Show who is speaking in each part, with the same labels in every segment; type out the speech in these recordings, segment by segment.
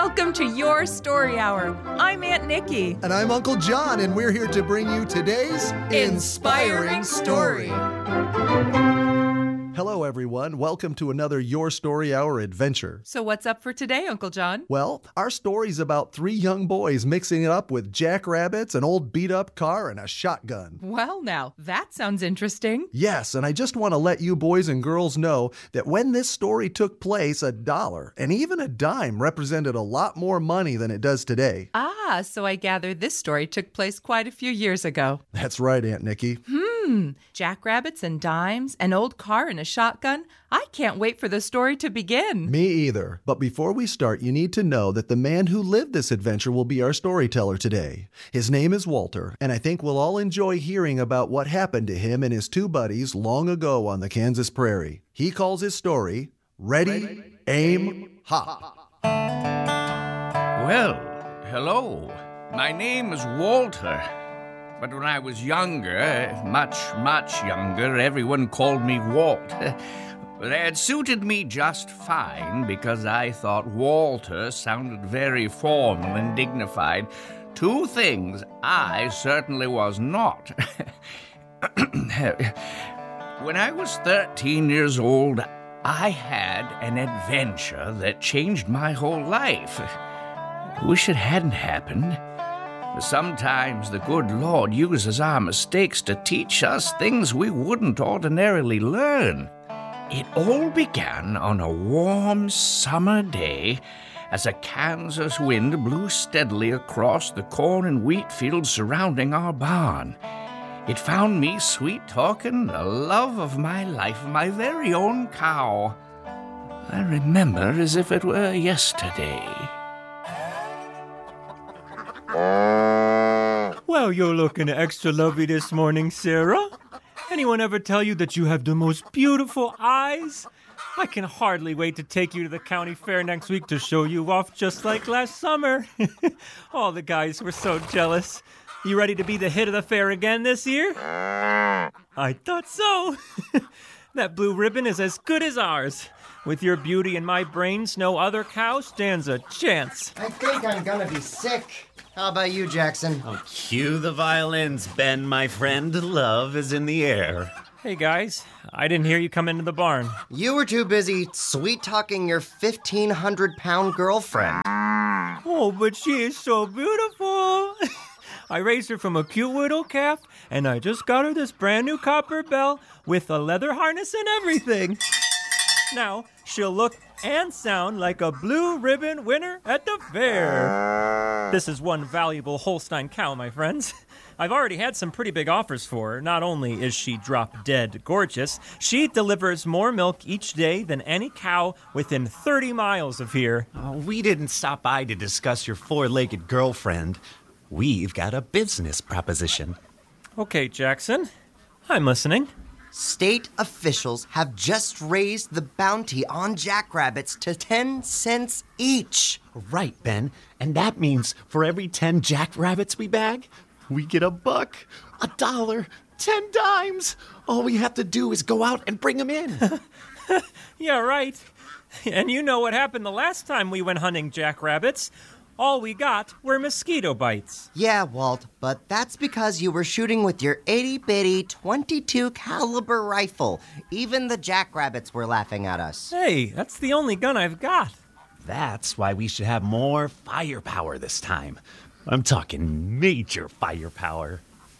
Speaker 1: Welcome to Your Story Hour. I'm Aunt Nikki.
Speaker 2: And I'm Uncle John, and we're here to bring you today's Inspiring Story. Hello, everyone. Welcome to another Your Story Hour adventure.
Speaker 1: So what's up for today, Uncle John?
Speaker 2: Well, our story's about 3 young boys mixing it up with jackrabbits, an old beat-up car, and a shotgun.
Speaker 1: Well, now, that sounds interesting.
Speaker 2: Yes, and I just want to let you boys and girls know that when this story took place, $1 and even a dime represented a lot more money than it does today.
Speaker 1: Ah, so I gather this story took place quite a few years ago.
Speaker 2: That's right, Aunt Nikki.
Speaker 1: Jackrabbits and dimes, an old car and a shotgun. I can't wait for the story to begin.
Speaker 2: Me either. But before we start, you need to know that the man who lived this adventure will be our storyteller today. His name is Walter, and I think we'll all enjoy hearing about what happened to him and his 2 buddies long ago on the Kansas prairie. He calls his story, Ready, Aim, Hop.
Speaker 3: Well, hello. My name is Walter. But when I was younger, much younger, everyone called me Walt. But it suited me just fine because I thought Walter sounded very formal and dignified. 2 things I certainly was not. When I was 13 years old, I had an adventure that changed my whole life. I wish it hadn't happened. Sometimes the good Lord uses our mistakes to teach us things we wouldn't ordinarily learn. It all began on a warm summer day as a Kansas wind blew steadily across the corn and wheat fields surrounding our barn. It found me sweet-talking the love of my life, my very own cow. I remember as if it were yesterday.
Speaker 4: Well, you're looking extra lovely this morning, Sarah. Anyone ever tell you that you have the most beautiful eyes? I can hardly wait to take you to the county fair next week to show you off just like last summer. All the guys were so jealous. You ready to be the hit of the fair again this year? I thought so. That blue ribbon is as good as ours. With your beauty and my brains, no other cow stands a chance.
Speaker 5: I think I'm gonna be sick. How about you, Jackson?
Speaker 6: Oh, cue the violins, Ben, my friend. Love is in the air.
Speaker 4: Hey, guys. I didn't hear you come into the barn.
Speaker 5: You were too busy sweet-talking your 1,500-pound girlfriend.
Speaker 4: Oh, but she is so beautiful. I raised her from a cute widow calf, and I just got her this brand new copper bell with a leather harness and everything. Now, she'll look and sound like a blue ribbon winner at the fair. This is one valuable Holstein cow, my friends. I've already had some pretty big offers for her. Not only is she drop-dead gorgeous, she delivers more milk each day than any cow within 30 miles of here.
Speaker 6: Oh, we didn't stop by to discuss your 4-legged girlfriend. We've got a business proposition.
Speaker 4: Okay, Jackson. I'm listening.
Speaker 5: State officials have just raised the bounty on jackrabbits to 10 cents each.
Speaker 6: Right, Ben. And that means for every 10 jackrabbits we bag, we get $1, $1, 10 dimes. All we have to do is go out and bring them in.
Speaker 4: Yeah, right. And you know what happened the last time we went hunting jackrabbits. All we got were mosquito bites.
Speaker 5: Yeah, Walt, but that's because you were shooting with your itty-bitty .22 caliber rifle. Even the jackrabbits were laughing at us.
Speaker 4: Hey, that's the only gun I've got.
Speaker 6: That's why we should have more firepower this time. I'm talking major firepower.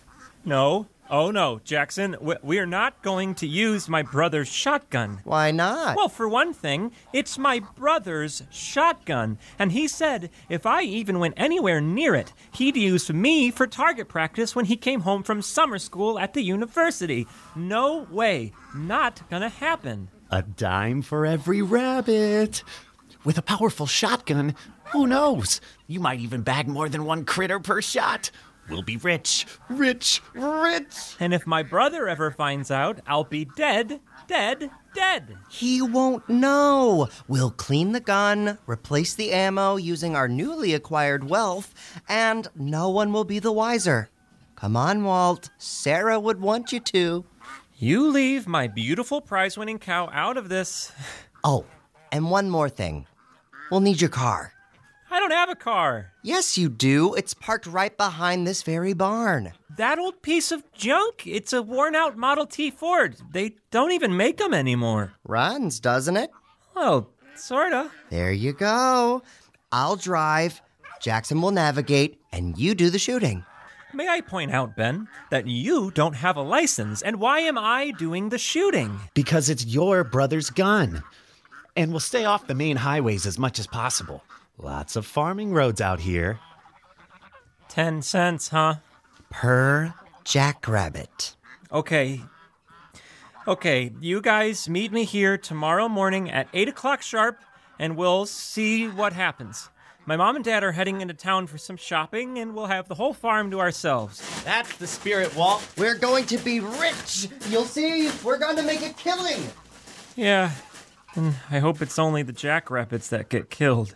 Speaker 4: No. Oh, no, Jackson. We're not going to use my brother's shotgun.
Speaker 5: Why not?
Speaker 4: Well, for one thing, it's my brother's shotgun. And he said if I even went anywhere near it, he'd use me for target practice when he came home from summer school at the university. No way. Not gonna happen.
Speaker 6: A dime for every rabbit. With a powerful shotgun, who knows? You might even bag more than 1 critter per shot. We'll be rich, rich, rich.
Speaker 4: And if my brother ever finds out, I'll be dead, dead, dead.
Speaker 5: He won't know. We'll clean the gun, replace the ammo using our newly acquired wealth, and no one will be the wiser. Come on, Walt. Sarah would want you to.
Speaker 4: You leave my beautiful prize-winning cow out of this.
Speaker 5: Oh, and one more thing. We'll need your car.
Speaker 4: I don't have a car.
Speaker 5: Yes, you do. It's parked right behind this very barn.
Speaker 4: That old piece of junk? It's a worn-out Model T Ford. They don't even make them anymore.
Speaker 5: Runs, doesn't it?
Speaker 4: Well, sorta.
Speaker 5: There you go. I'll drive, Jackson will navigate, and you do the shooting.
Speaker 4: May I point out, Ben, that you don't have a license, and why am I doing the shooting?
Speaker 6: Because it's your brother's gun. And we'll stay off the main highways as much as possible. Lots of farming roads out here.
Speaker 4: 10 cents, huh?
Speaker 5: Per jackrabbit.
Speaker 4: Okay, you guys meet me here tomorrow morning at 8 o'clock sharp, and we'll see what happens. My mom and dad are heading into town for some shopping, and we'll have the whole farm to ourselves.
Speaker 6: That's the spirit, Walt.
Speaker 5: We're going to be rich. You'll see. We're going to make a killing.
Speaker 4: Yeah, and I hope it's only the jackrabbits that get killed.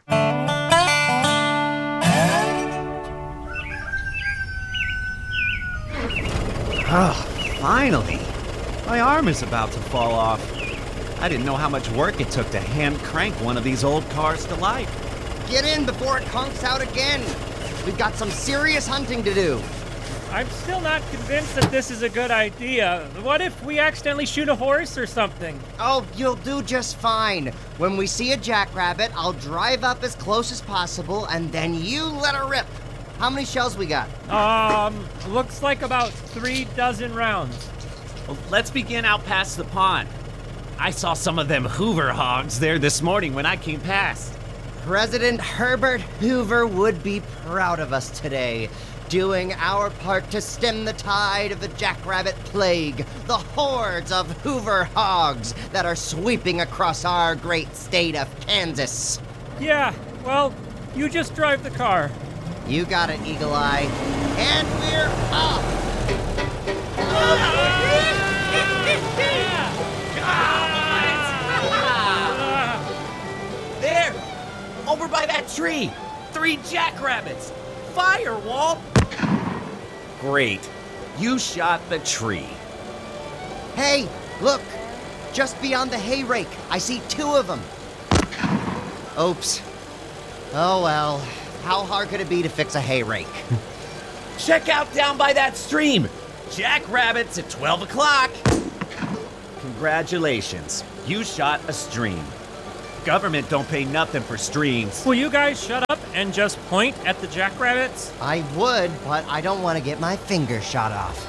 Speaker 6: Finally. My arm is about to fall off. I didn't know how much work it took to hand crank one of these old cars to life.
Speaker 5: Get in before it conks out again. We've got some serious hunting to do.
Speaker 4: I'm still not convinced that this is a good idea. What if we accidentally shoot a horse or something?
Speaker 5: Oh, you'll do just fine. When we see a jackrabbit, I'll drive up as close as possible, and then you let her rip. How many shells we got?
Speaker 4: Looks like about 36 rounds.
Speaker 6: Well, let's begin out past the pond. I saw some of them Hoover hogs there this morning when I came past.
Speaker 5: President Herbert Hoover would be proud of us today, doing our part to stem the tide of the jackrabbit plague, the hordes of Hoover hogs that are sweeping across our great state of Kansas.
Speaker 4: Yeah, well, you just drive the car.
Speaker 5: You got it, Eagle Eye. And we're off!
Speaker 6: There! Over by that tree! 3 jackrabbits! Fire, Walt! Great. You shot the tree.
Speaker 5: Hey, look! Just beyond the hay rake, I see 2 of them. Oops. Oh well, how hard could it be to fix a hay rake?
Speaker 6: Check out down by that stream! Jackrabbits at 12 o'clock! Congratulations. You shot a stream. Government don't pay nothing for streams.
Speaker 4: Will you guys shut up and just point at the jackrabbits?
Speaker 5: I would, but I don't want to get my finger shot off.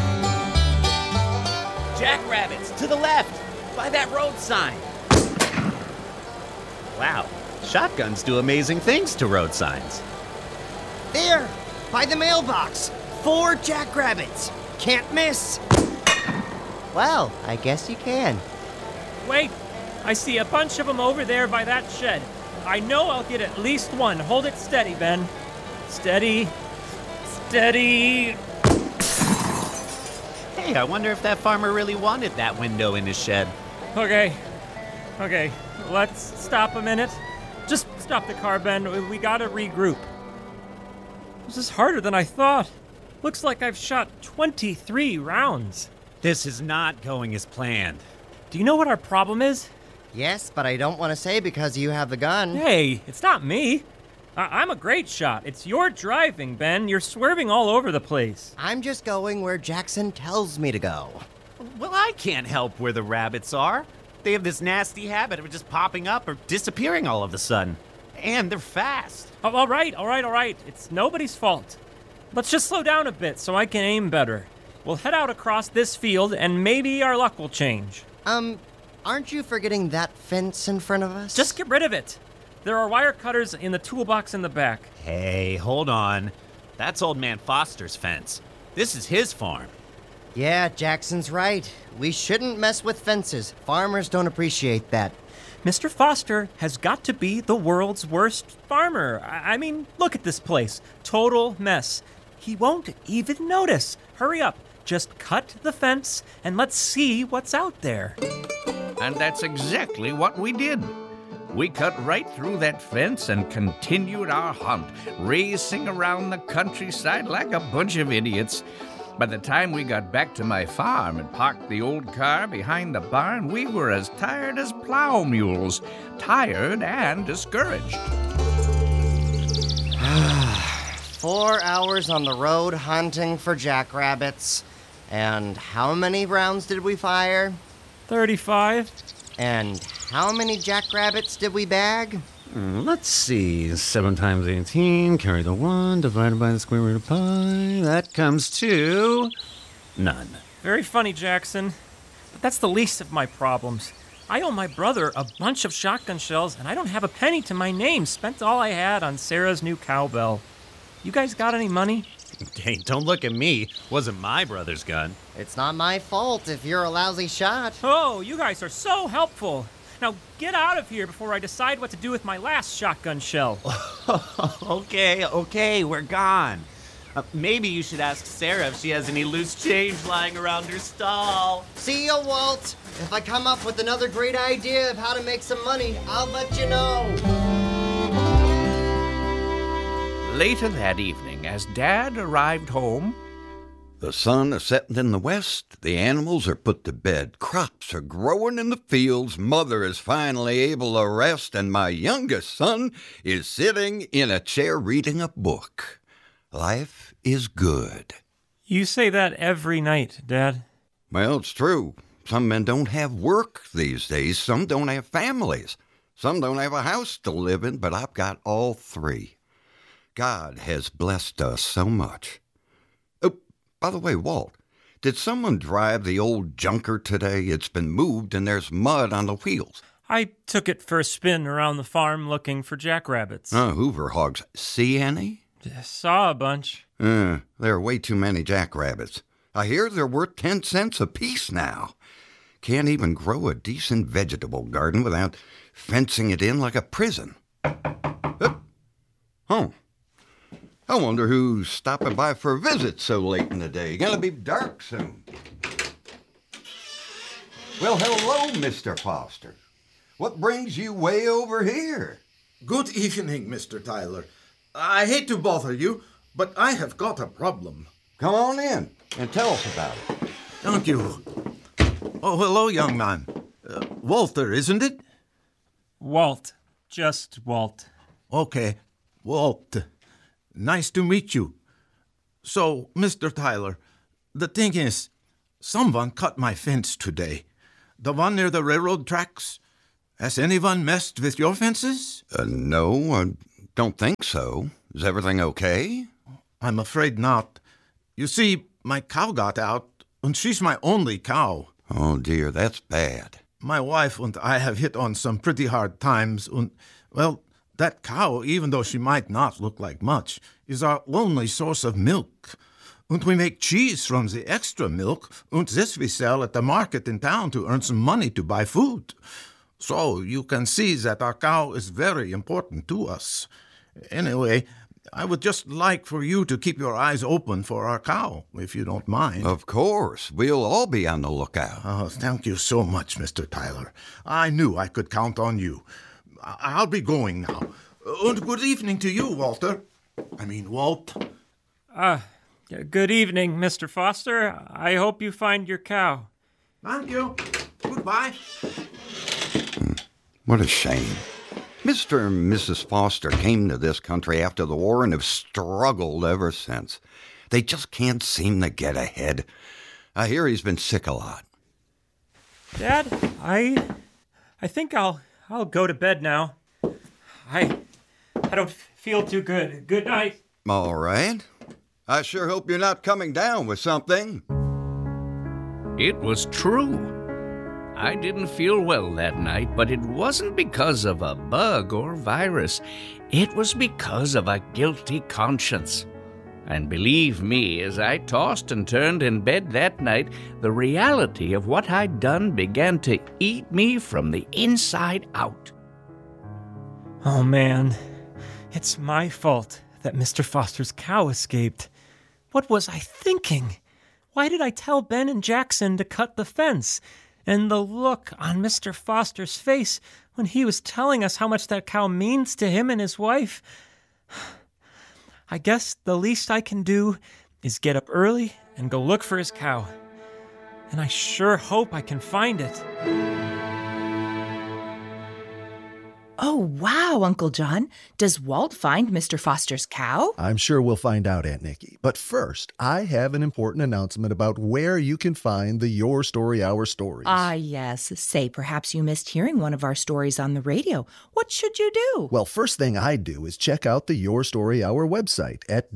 Speaker 6: Jackrabbits, to the left, by that road sign. Wow, shotguns do amazing things to road signs.
Speaker 5: There, by the mailbox. 4 jackrabbits. Can't miss. Well, I guess you can.
Speaker 4: Wait, I see a bunch of them over there by that shed. I know I'll get at least one. Hold it steady, Ben. Steady. Steady.
Speaker 6: Hey, I wonder if that farmer really wanted that window in his shed.
Speaker 4: Okay, let's stop a minute. Just stop the car, Ben. We gotta regroup. This is harder than I thought. Looks like I've shot 23 rounds.
Speaker 6: This is not going as planned.
Speaker 4: Do you know what our problem is?
Speaker 5: Yes, but I don't want to say because you have the gun.
Speaker 4: Hey, it's not me. I'm a great shot. It's your driving, Ben. You're swerving all over the place.
Speaker 5: I'm just going where Jackson tells me to go.
Speaker 6: Well, I can't help where the rabbits are. They have this nasty habit of just popping up or disappearing all of a sudden. And they're fast.
Speaker 4: Oh, all right. It's nobody's fault. Let's just slow down a bit so I can aim better. We'll head out across this field and maybe our luck will change.
Speaker 5: Aren't you forgetting that fence in front of us?
Speaker 4: Just get rid of it. There are wire cutters in the toolbox in the back.
Speaker 6: Hey, hold on. That's old man Foster's fence. This is his farm.
Speaker 5: Yeah, Jackson's right. We shouldn't mess with fences. Farmers don't appreciate that.
Speaker 4: Mr. Foster has got to be the world's worst farmer. I mean, look at this place. Total mess. He won't even notice. Hurry up. Just cut the fence and let's see what's out there.
Speaker 3: And that's exactly what we did. We cut right through that fence and continued our hunt, racing around the countryside like a bunch of idiots. By the time we got back to my farm and parked the old car behind the barn, we were as tired as plow mules, tired and discouraged.
Speaker 5: 4 hours on the road hunting for jackrabbits. And how many rounds did we fire?
Speaker 4: 35.
Speaker 5: And how many jackrabbits did we bag?
Speaker 6: Let's see. 7 times 18, carry the 1, divided by the square root of pi. That comes to none.
Speaker 4: Very funny, Jackson. But that's the least of my problems. I owe my brother a bunch of shotgun shells, and I don't have a penny to my name. Spent all I had on Sarah's new cowbell. You guys got any money?
Speaker 6: Hey, don't look at me. Wasn't my brother's gun.
Speaker 5: It's not my fault if you're a lousy shot.
Speaker 4: Oh, you guys are so helpful. Now get out of here before I decide what to do with my last shotgun shell.
Speaker 6: Okay, we're gone. Maybe you should ask Sarah if she has any loose change lying around her stall.
Speaker 5: See ya, Walt. If I come up with another great idea of how to make some money, I'll let you know.
Speaker 3: Later that evening, as Dad arrived home,
Speaker 7: the sun is setting in the west, the animals are put to bed, crops are growing in the fields, Mother is finally able to rest, and my youngest son is sitting in a chair reading a book. Life is good.
Speaker 4: You say that every night, Dad.
Speaker 7: Well, it's true. Some men don't have work these days. Some don't have families. Some don't have a house to live in, but I've got all 3. God has blessed us so much. Oh, by the way, Walt, did someone drive the old junker today? It's been moved and there's mud on the wheels.
Speaker 4: I took it for a spin around the farm looking for jackrabbits.
Speaker 7: Hoover hogs. See any?
Speaker 4: Saw a bunch.
Speaker 7: There are way too many jackrabbits. I hear they're worth 10 cents apiece now. Can't even grow a decent vegetable garden without fencing it in like a prison. Oh. I wonder who's stopping by for a visit so late in the day. Gonna be dark soon. Well, hello, Mr. Foster. What brings you way over here?
Speaker 8: Good evening, Mr. Tyler. I hate to bother you, but I have got a problem.
Speaker 7: Come on in and tell us about it.
Speaker 8: Thank you. Oh, hello, young man. Walter, isn't it?
Speaker 4: Walt. Just Walt.
Speaker 8: Okay, Walt. Nice to meet you. So, Mr. Tyler, the thing is, someone cut my fence today. The one near the railroad tracks. Has anyone messed with your fences?
Speaker 7: No, I don't think so. Is everything okay?
Speaker 8: I'm afraid not. You see, my cow got out, and she's my only cow.
Speaker 7: Oh, dear, that's bad.
Speaker 8: My wife and I have hit on some pretty hard times, and, well, that cow, even though she might not look like much, is our only source of milk. And we make cheese from the extra milk, and this we sell at the market in town to earn some money to buy food. So you can see that our cow is very important to us. Anyway, I would just like for you to keep your eyes open for our cow, if you don't mind.
Speaker 7: Of course. We'll all be on the lookout.
Speaker 8: Oh, thank you so much, Mr. Tyler. I knew I could count on you. I'll be going now. And good evening to you, Walter. Walt.
Speaker 4: Good evening, Mr. Foster. I hope you find your cow.
Speaker 8: Thank you. Goodbye.
Speaker 7: What a shame. Mr. and Mrs. Foster came to this country after the war and have struggled ever since. They just can't seem to get ahead. I hear he's been sick a lot.
Speaker 4: Dad, I think I'll go to bed now. I don't feel too good. Good night.
Speaker 7: All right. I sure hope you're not coming down with something.
Speaker 3: it was true. I didn't feel well that night, but it wasn't because of a bug or virus. It was because of a guilty conscience. And believe me, as I tossed and turned in bed that night, the reality of what I'd done began to eat me from the inside out.
Speaker 4: Oh, man. It's my fault that Mr. Foster's cow escaped. What was I thinking? Why did I tell Ben and Jackson to cut the fence? And the look on Mr. Foster's face when he was telling us how much that cow means to him and his wife. I guess the least I can do is get up early and go look for his cow. And I sure hope I can find it.
Speaker 1: Oh, wow, Uncle John. Does Walt find Mr. Foster's cow?
Speaker 2: I'm sure we'll find out, Aunt Nikki. But first, I have an important announcement about where you can find the Your Story Hour stories.
Speaker 1: Ah, yes. Say, perhaps you missed hearing one of our stories on the radio. What should you do?
Speaker 2: Well, first thing I'd do is check out the Your Story Hour website at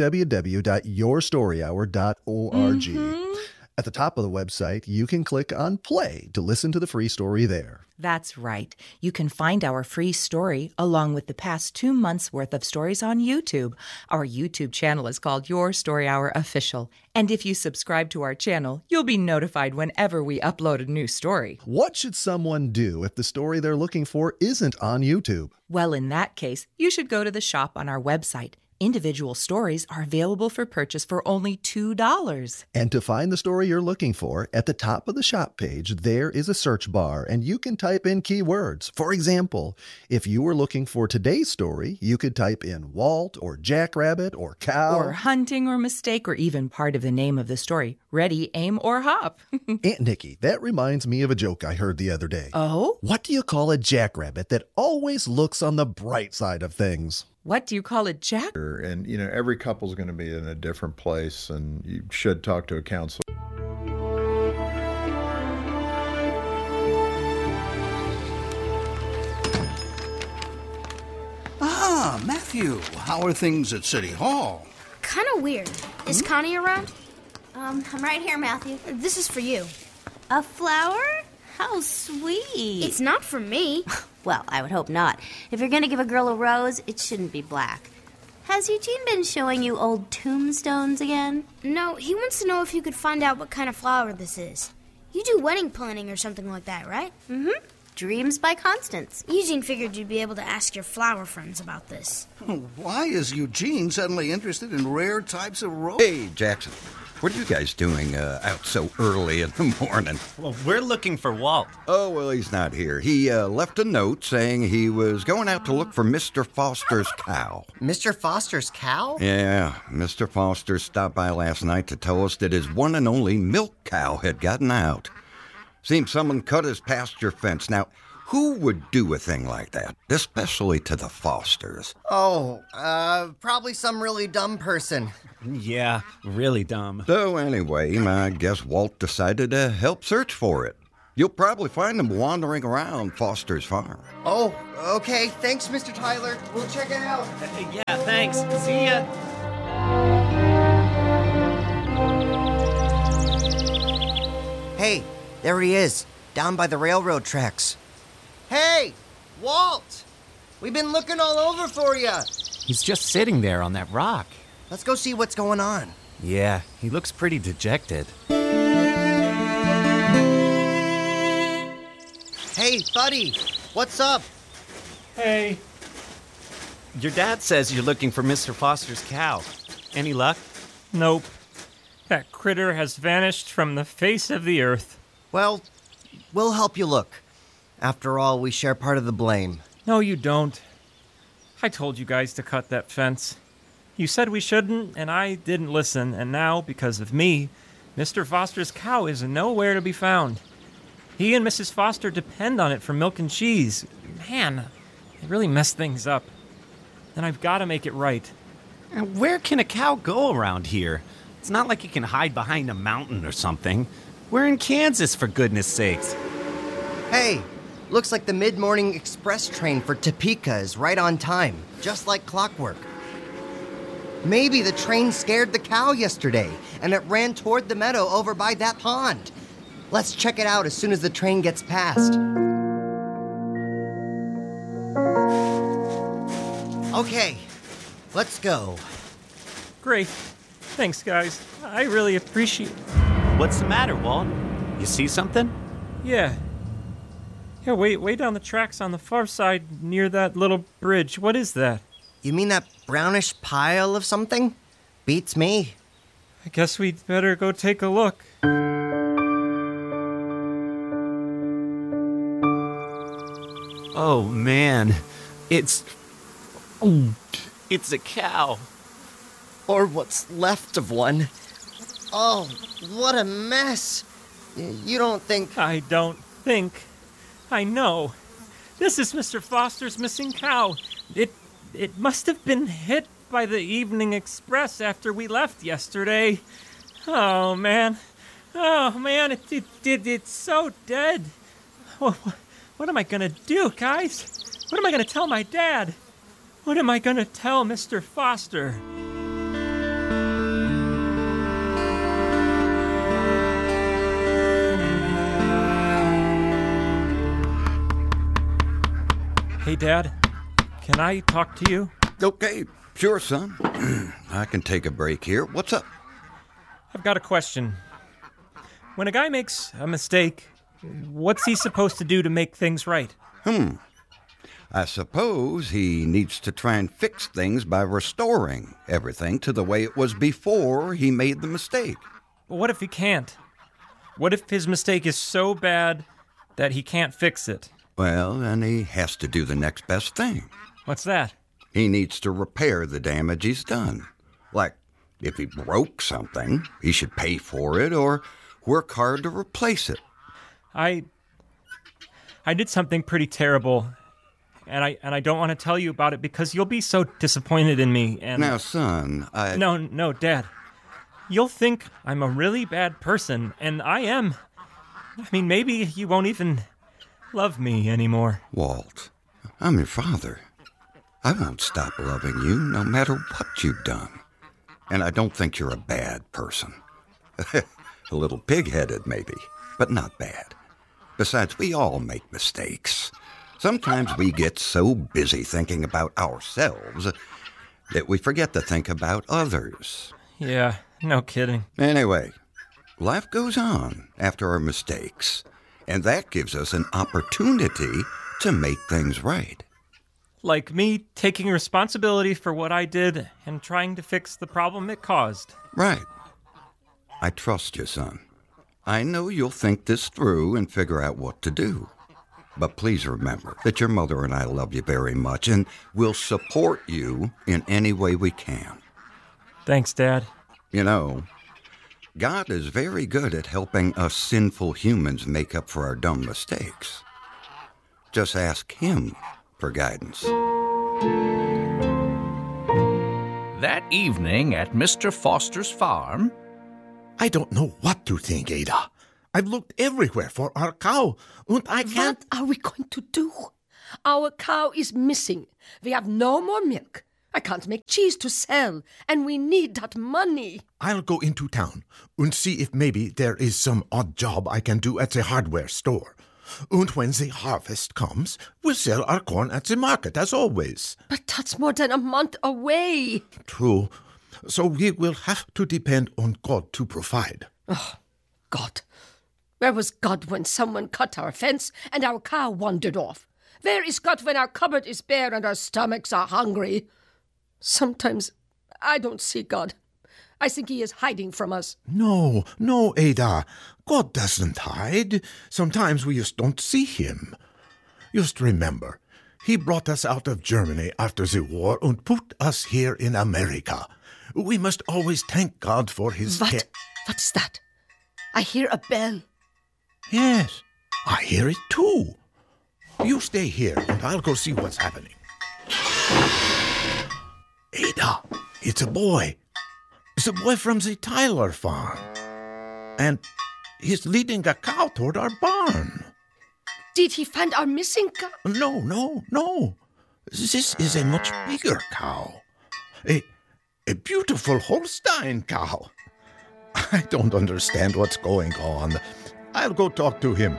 Speaker 2: www.yourstoryhour.org. At the top of the website, you can click on Play to listen to the free story there.
Speaker 1: That's right. You can find our free story along with the past 2 months' worth of stories on YouTube. Our YouTube channel is called Your Story Hour Official. And if you subscribe to our channel, you'll be notified whenever we upload a new story.
Speaker 2: What should someone do if the story they're looking for isn't on YouTube?
Speaker 1: Well, in that case, you should go to the shop on our website. Individual stories are available for purchase for only $2.
Speaker 2: And to find the story you're looking for, at the top of the shop page, there is a search bar, and you can type in keywords. For example, if you were looking for today's story, you could type in Walt or Jackrabbit or cow.
Speaker 1: Or hunting or mistake or even part of the name of the story. Ready, aim, or hop.
Speaker 2: Aunt Nikki, that reminds me of a joke I heard the other day.
Speaker 1: Oh?
Speaker 2: What do you call a jackrabbit that always looks on the bright side of things?
Speaker 1: What do you call it, Jack?
Speaker 9: And, every couple's going to be in a different place, and you should talk to a counselor.
Speaker 10: Ah, Matthew, how are things at City Hall?
Speaker 11: Kind of weird. Is Connie around?
Speaker 12: I'm right here, Matthew.
Speaker 11: This is for you.
Speaker 12: A flower? How sweet.
Speaker 11: It's not for me.
Speaker 12: Well, I would hope not. If you're going to give a girl a rose, it shouldn't be black. Has Eugene been showing you old tombstones again?
Speaker 11: No, he wants to know if you could find out what kind of flower this is. You do wedding planning or something like that, right?
Speaker 12: Mm-hmm. Dreams by Constance.
Speaker 11: Eugene figured you'd be able to ask your flower friends about this.
Speaker 10: Why is Eugene suddenly interested in rare types of roses?
Speaker 7: Hey, Jackson. What are you guys doing out so early in the morning?
Speaker 6: Well, we're looking for Walt.
Speaker 7: Oh, well, he's not here. He left a note saying he was going out to look for Mr. Foster's cow.
Speaker 5: Mr. Foster's cow?
Speaker 7: Yeah, Mr. Foster stopped by last night to tell us that his one and only milk cow had gotten out. Seems someone cut his pasture fence. Now, who would do a thing like that, especially to the Fosters?
Speaker 5: Oh, probably some really dumb person.
Speaker 6: Yeah, really dumb.
Speaker 7: So anyway, I guess Walt decided to help search for it. You'll probably find him wandering around Foster's farm.
Speaker 5: Oh, okay. Thanks, Mr. Tyler. We'll check it out.
Speaker 6: Yeah, thanks. See ya.
Speaker 5: Hey, there he is, down by the railroad tracks. Hey, Walt! We've been looking all over for you.
Speaker 6: He's just sitting there on that rock.
Speaker 5: Let's go see what's going on.
Speaker 6: Yeah, he looks pretty dejected.
Speaker 5: Hey, buddy, what's up?
Speaker 4: Hey.
Speaker 6: Your dad says you're looking for Mr. Foster's cow. Any luck?
Speaker 4: Nope. That critter has vanished from the face of the earth.
Speaker 5: Well, we'll help you look. After all, we share part of the blame.
Speaker 4: No, you don't. I told you guys to cut that fence. You said we shouldn't, and I didn't listen, and now, because of me, Mr. Foster's cow is nowhere to be found. He and Mrs. Foster depend on it for milk and cheese. Man, it really messed things up. And I've got to make it right.
Speaker 6: And where can a cow go around here? It's not like you can hide behind a mountain or something. We're in Kansas, for goodness sakes.
Speaker 5: Hey, looks like the mid-morning express train for Topeka is right on time, just like clockwork. Maybe the train scared the cow yesterday, and it ran toward the meadow over by that pond. Let's check it out as soon as the train gets past. Okay, let's go.
Speaker 4: Great. Thanks, guys. I really appreciate...
Speaker 6: What's the matter, Walt? You see something?
Speaker 4: Yeah. Yeah, way down the tracks on the far side near that little bridge. What is that?
Speaker 5: You mean that brownish pile of something? Beats me.
Speaker 4: I guess we'd better go take a look.
Speaker 6: Oh, man. It's a cow.
Speaker 5: Or what's left of one. Oh, what a mess. You don't think...
Speaker 4: I don't think. I know. This is Mr. Foster's missing cow. It must have been hit by the Evening Express after we left yesterday. Oh, man. It's so dead. What am I going to do, guys? What am I going to tell my dad? What am I going to tell Mr. Foster? Hey, Dad, can I talk to you?
Speaker 7: Okay, sure, son. I can take a break here. What's up?
Speaker 4: I've got a question. When a guy makes a mistake, what's he supposed to do to make things right?
Speaker 7: I suppose he needs to try and fix things by restoring everything to the way it was before he made the mistake.
Speaker 4: But what if he can't? What if his mistake is so bad that he can't fix it?
Speaker 7: Well, then he has to do the next best thing.
Speaker 4: What's that?
Speaker 7: He needs to repair the damage he's done. Like, if he broke something, he should pay for it or work hard to replace it.
Speaker 4: I did something pretty terrible, and I don't want to tell you about it because you'll be so disappointed in me. And
Speaker 7: now, son,
Speaker 4: No, Dad. You'll think I'm a really bad person, and I am. I mean, maybe you won't even love me anymore.
Speaker 7: Walt, I'm your father. I won't stop loving you no matter what you've done. And I don't think you're a bad person. A little pig-headed, maybe, but not bad. Besides, we all make mistakes. Sometimes we get so busy thinking about ourselves that we forget to think about others.
Speaker 4: Yeah, no kidding.
Speaker 7: Anyway, life goes on after our mistakes, and that gives us an opportunity to make things right.
Speaker 4: Like me taking responsibility for what I did and trying to fix the problem it caused.
Speaker 7: Right. I trust you, son. I know you'll think this through and figure out what to do. But please remember that your mother and I love you very much and will support you in any way we can.
Speaker 4: Thanks, Dad.
Speaker 7: You know, God is very good at helping us sinful humans make up for our dumb mistakes. Just ask Him for guidance.
Speaker 3: That evening at Mr. Foster's farm,
Speaker 8: I don't know what to think, Ada. I've looked everywhere for our cow, and I can't...
Speaker 13: What are we going to do? Our cow is missing. We have no more milk. I can't make cheese to sell, and we need that money.
Speaker 8: I'll go into town and see if maybe there is some odd job I can do at the hardware store. And when the harvest comes, we'll sell our corn at the market, as always.
Speaker 13: But that's more than a month away.
Speaker 8: True. So we will have to depend on God to provide.
Speaker 13: Oh, God. Where was God when someone cut our fence and our cow wandered off? Where is God when our cupboard is bare and our stomachs are hungry? Sometimes I don't see God. I think He is hiding from us.
Speaker 8: No, Ada. God doesn't hide. Sometimes we just don't see Him. Just remember, He brought us out of Germany after the war and put us here in America. We must always thank God for His care.
Speaker 13: What's that? I hear a bell.
Speaker 8: Yes, I hear it too. You stay here and I'll go see what's happening. Ada, it's a boy. It's a boy from the Tyler farm. And he's leading a cow toward our barn.
Speaker 13: Did he find our missing cow?
Speaker 8: No. This is a much bigger cow. A beautiful Holstein cow. I don't understand what's going on. I'll go talk to him.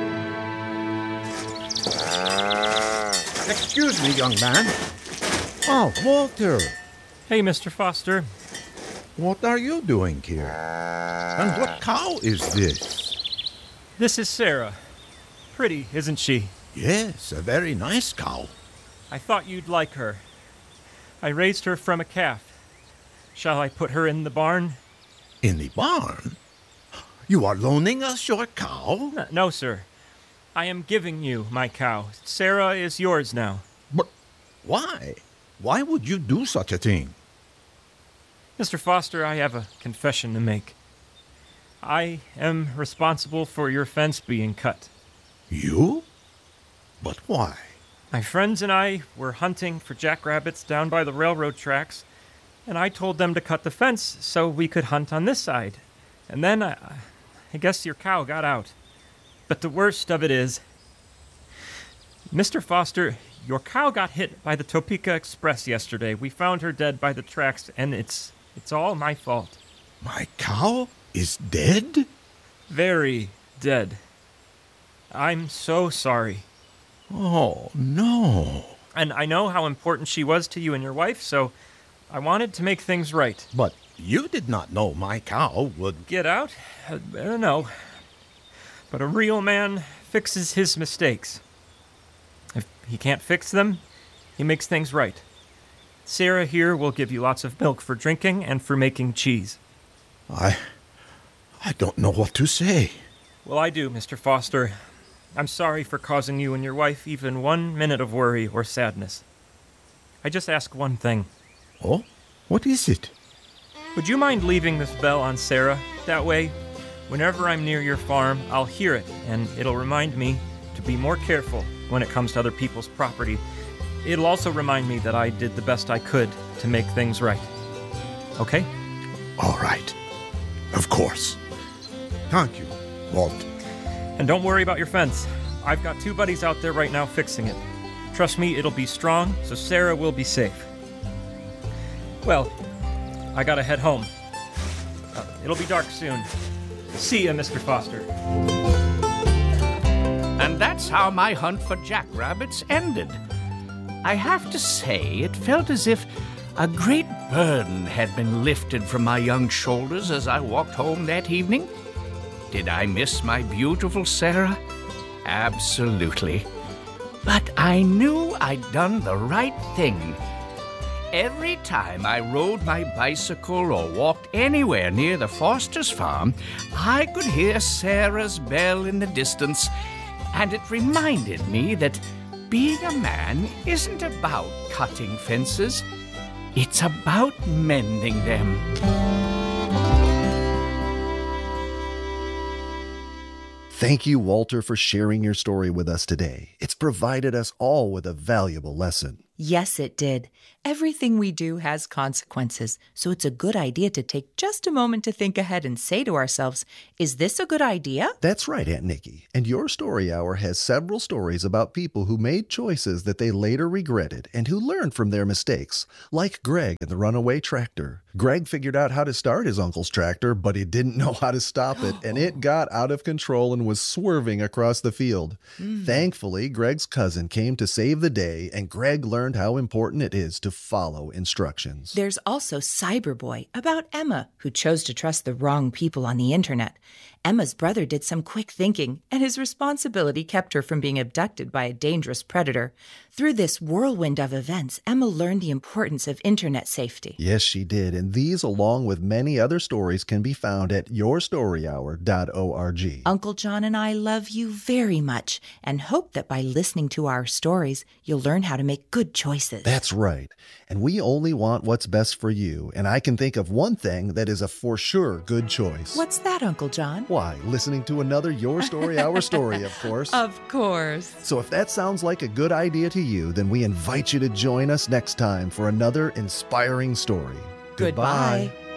Speaker 8: Excuse me, young man. Oh, Walter.
Speaker 4: Hey, Mr. Foster.
Speaker 8: What are you doing here? And what cow is this?
Speaker 4: This is Sarah. Pretty, isn't she?
Speaker 8: Yes, a very nice cow.
Speaker 4: I thought you'd like her. I raised her from a calf. Shall I put her in the barn?
Speaker 8: In the barn? You are loaning us your cow?
Speaker 4: No, sir. I am giving you my cow. Sarah is yours now.
Speaker 8: But why? Why would you do such a thing?
Speaker 4: Mr. Foster, I have a confession to make. I am responsible for your fence being cut.
Speaker 8: You? But Why?
Speaker 4: My friends and I were hunting for jackrabbits down by the railroad tracks, and I told them to cut the fence so we could hunt on this side. And then I guess your cow got out. But the worst of it is, Mr. Foster, your cow got hit by the Topeka Express yesterday. We found her dead by the tracks, and it's all my fault.
Speaker 8: My cow is dead?
Speaker 4: Very dead. I'm so sorry.
Speaker 8: Oh, no.
Speaker 4: And I know how important she was to you and your wife, so I wanted to make things right.
Speaker 8: But you did not know my cow would...
Speaker 4: Get out? No. But a real man fixes his mistakes. If he can't fix them, he makes things right. Sarah here will give you lots of milk for drinking and for making cheese.
Speaker 8: I don't know what to say.
Speaker 4: Well, I do, Mr. Foster. I'm sorry for causing you and your wife even 1 minute of worry or sadness. I just ask one thing.
Speaker 8: Oh? What is it?
Speaker 4: Would you mind leaving this bell on Sarah? That way, whenever I'm near your farm, I'll hear it, and it'll remind me to be more careful when it comes to other people's property. It'll also remind me that I did the best I could to make things right. Okay?
Speaker 8: All right. Of course. Thank you, Walt.
Speaker 4: And don't worry about your fence. I've got 2 buddies out there right now fixing it. Trust me, it'll be strong, so Sarah will be safe. Well, I gotta head home. It'll be dark soon. See ya, Mr. Foster.
Speaker 3: And that's how my hunt for jackrabbits ended. I have to say, it felt as if a great burden had been lifted from my young shoulders as I walked home that evening. Did I miss my beautiful Sarah? Absolutely. But I knew I'd done the right thing. Every time I rode my bicycle or walked anywhere near the Foster's farm, I could hear Sarah's bell in the distance, and it reminded me that being a man isn't about cutting fences. It's about mending them.
Speaker 2: Thank you, Walter, for sharing your story with us today. It's provided us all with a valuable lesson.
Speaker 1: Yes, it did. Everything we do has consequences, so it's a good idea to take just a moment to think ahead and say to ourselves, is this a good idea?
Speaker 2: That's right, Aunt Nikki. And your story hour has several stories about people who made choices that they later regretted and who learned from their mistakes, like Greg and the runaway tractor. Greg figured out how to start his uncle's tractor, but he didn't know how to stop it, and it got out of control and was swerving across the field. Thankfully, Greg's cousin came to save the day, and Greg learned how important it is to follow instructions.
Speaker 1: There's also Cyberboy, about Emma, who chose to trust the wrong people on the internet. Emma's brother did some quick thinking, and his responsibility kept her from being abducted by a dangerous predator. Through this whirlwind of events, Emma learned the importance of internet safety.
Speaker 2: Yes, she did, and these, along with many other stories, can be found at yourstoryhour.org.
Speaker 1: Uncle John and I love you very much, and hope that by listening to our stories, you'll learn how to make good choices.
Speaker 2: That's right, and we only want what's best for you, and I can think of one thing that is a for sure good choice.
Speaker 1: What's that, Uncle John?
Speaker 2: Why, listening to another Your Story Hour story, of course.
Speaker 1: Of course.
Speaker 2: So if that sounds like a good idea to you, then we invite you to join us next time for another inspiring story.
Speaker 1: Goodbye.